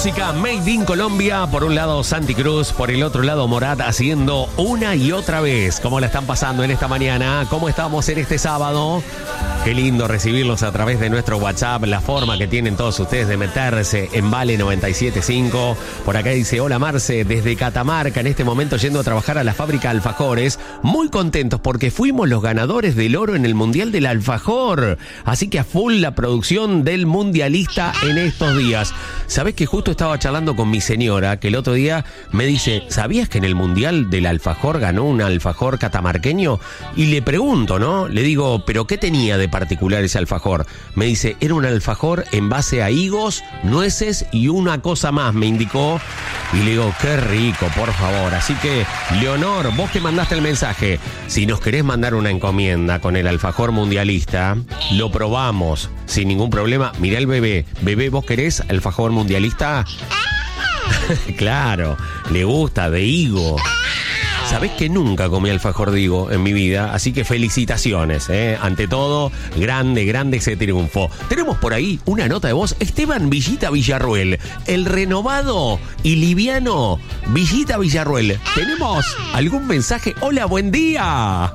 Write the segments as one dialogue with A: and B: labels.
A: música Made in Colombia. Por un lado Santi Cruz, por el otro lado Morat, haciendo una y otra vez. ¿Cómo la están pasando en esta mañana? ¿Cómo estamos en este sábado? Qué lindo recibirlos a través de nuestro WhatsApp, la forma que tienen todos ustedes de meterse en Vale 97.5. Por acá dice, hola Marce, desde Catamarca, en este momento yendo a trabajar a la fábrica Alfajores. Muy contentos porque fuimos los ganadores del oro en el Mundial del Alfajor. Así que a full la producción del mundialista en estos días. ¿Sabés que justo estaba charlando con mi señora, que el otro día me dice, ¿sabías que en el Mundial del Alfajor ganó un alfajor catamarqueño? Y le pregunto, ¿no? Le digo, ¿pero qué tenía de particular ese alfajor? Me dice, era un alfajor en base a higos, nueces y una cosa más, me indicó. Y le digo, qué rico, por favor. Así que, Leonor, vos que mandaste el mensaje, si nos querés mandar una encomienda con el alfajor mundialista, lo probamos sin ningún problema. Mirá el bebé. Bebé, ¿vos querés alfajor mundialista? Claro, le gusta, de higo. Sabés que nunca comí alfajor de higo en mi vida, así que felicitaciones, Ante todo, grande ese triunfo. Tenemos por ahí una nota de voz, Esteban Villita Villarruel, el renovado y liviano Villita Villarruel. ¿Tenemos algún mensaje? Hola, buen día.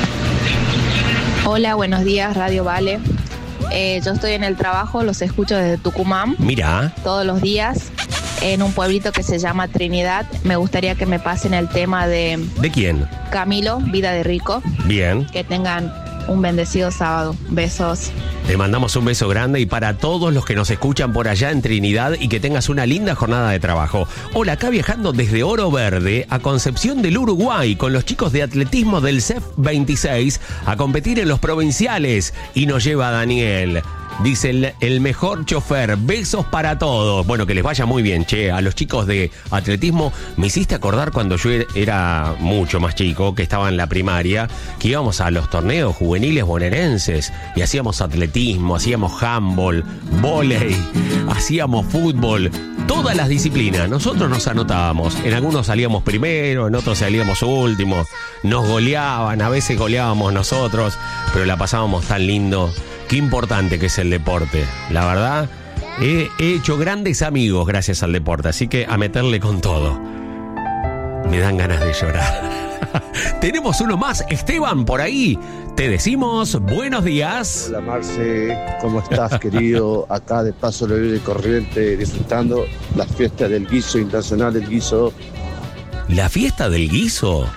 B: Hola, buenos días, Radio Vale. Yo estoy en el trabajo, los escucho desde Tucumán.
A: Mira.
B: Todos los días. En un pueblito que se llama Trinidad. Me gustaría que me pasen el tema de...
A: ¿De quién?
B: Camilo, Vida de Rico.
A: Bien.
B: Que tengan un bendecido sábado. Besos.
A: Te mandamos un beso grande y para todos los que nos escuchan por allá en Trinidad y que tengas una linda jornada de trabajo. Hola, acá viajando desde Oro Verde a Concepción del Uruguay con los chicos de atletismo del CEF 26 a competir en los provinciales y nos lleva Daniel. Dice el mejor chofer, besos para todos. Bueno, que les vaya muy bien, che. A los chicos de atletismo me hiciste acordar cuando yo era mucho más chico, que estaba en la primaria, que íbamos a los torneos juveniles bonaerenses y hacíamos atletismo, hacíamos handball, vóley, hacíamos fútbol, todas las disciplinas. Nosotros nos anotábamos. En algunos salíamos primero, en otros salíamos últimos. Nos goleaban, a veces goleábamos nosotros, pero la pasábamos tan lindo. Qué importante que es el deporte. La verdad, he hecho grandes amigos gracias al deporte, así que a meterle con todo. Me dan ganas de llorar. Tenemos uno más, Esteban, por ahí. Te decimos buenos días.
C: Hola Marce, ¿cómo estás, querido? Acá de Paso Libre Corriente, disfrutando la fiesta del guiso internacional del guiso.
A: ¿La fiesta del guiso?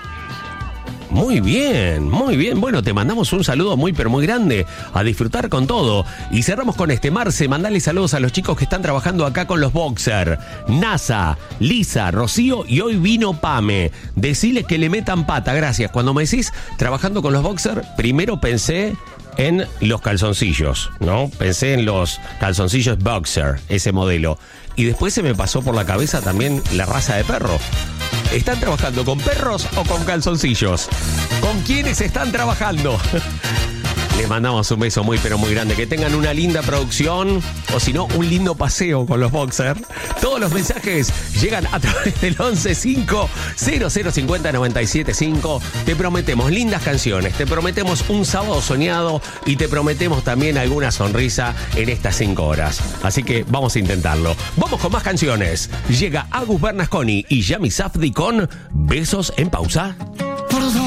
A: Muy bien, muy bien. Bueno, te mandamos un saludo muy, pero muy grande. A disfrutar con todo. Y cerramos con este, Marce. Mandale saludos a los chicos que están trabajando acá con los Boxer. NASA, Lisa, Rocío y hoy vino Pame. Decile que le metan pata, gracias. Cuando me decís trabajando con los Boxer, primero pensé en los calzoncillos, ¿no? Pensé en los calzoncillos Boxer, ese modelo. Y después se me pasó por la cabeza también la raza de perro. ¿Están trabajando con perros o con calzoncillos? ¿Con quiénes están trabajando? Les mandamos un beso muy, pero muy grande. Que tengan una linda producción o si no, un lindo paseo con los Boxer. Todos los mensajes llegan a través del 11-5-0050-975. Te prometemos lindas canciones, te prometemos un sábado soñado y te prometemos también alguna sonrisa en estas 5 horas. Así que vamos a intentarlo. Vamos con más canciones. Llega Agus Bernasconi y Yami Safdie con Besos en Pausa.